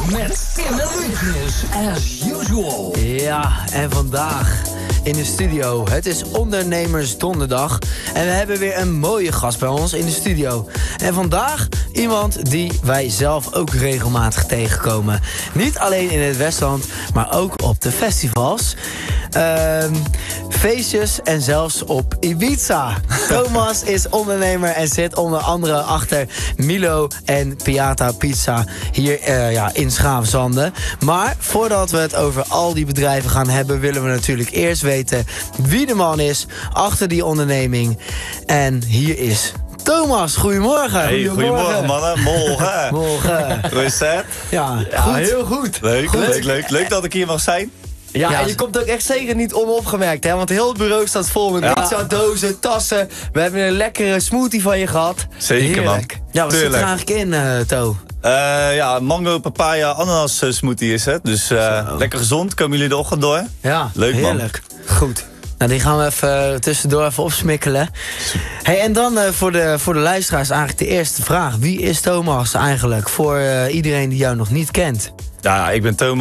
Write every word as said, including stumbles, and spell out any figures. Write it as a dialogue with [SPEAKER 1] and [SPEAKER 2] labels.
[SPEAKER 1] met Tim en Lucas, as usual.
[SPEAKER 2] Ja, en vandaag in de studio. Het is Ondernemers Donderdag. En we hebben weer een mooie gast bij ons in de studio. En vandaag iemand die wij zelf ook regelmatig tegenkomen. Niet alleen in het Westland, maar ook op de festivals. Um, feestjes en zelfs op Ibiza. Thomas is ondernemer en zit onder andere achter Milo en Piata Pizza hier uh, ja, in Schaafzanden. Maar voordat we het over al die bedrijven gaan hebben, willen we natuurlijk eerst weten wie de man is achter die onderneming. En hier is Thomas, goedemorgen.
[SPEAKER 3] Hey, goedemorgen mannen, morgen.
[SPEAKER 2] Morgen.
[SPEAKER 3] Hoe is het?
[SPEAKER 2] Ja,
[SPEAKER 4] Ja,
[SPEAKER 2] goed.
[SPEAKER 4] heel goed.
[SPEAKER 3] Leuk,
[SPEAKER 4] Goed.
[SPEAKER 3] leuk, leuk, leuk dat ik hier mag zijn.
[SPEAKER 4] Ja,
[SPEAKER 2] Ja,
[SPEAKER 4] en je komt ook echt zeker niet onopgemerkt, hè? Want heel het bureau staat vol met
[SPEAKER 3] Ja.
[SPEAKER 4] pizza, dozen, tassen. We hebben een lekkere smoothie van je gehad.
[SPEAKER 3] Zeker, man.
[SPEAKER 4] Heerlijk.
[SPEAKER 2] Ja, wat zit er
[SPEAKER 3] Tuurlijk.
[SPEAKER 2] eigenlijk in, uh, To?
[SPEAKER 3] Uh, ja, mango, papaya, ananas uh, smoothie is het. Dus uh, lekker gezond. Komen jullie de ochtend door?
[SPEAKER 2] Ja,
[SPEAKER 3] Leuk, man.
[SPEAKER 2] heerlijk.
[SPEAKER 4] Goed.
[SPEAKER 2] Nou, die gaan we even uh, tussendoor even opsmikkelen. Hey, en dan uh, voor, de, voor de luisteraars eigenlijk de eerste vraag. Wie is Thomas eigenlijk? Voor uh, iedereen die jou nog niet kent.
[SPEAKER 3] Ja, ik ben Thomas.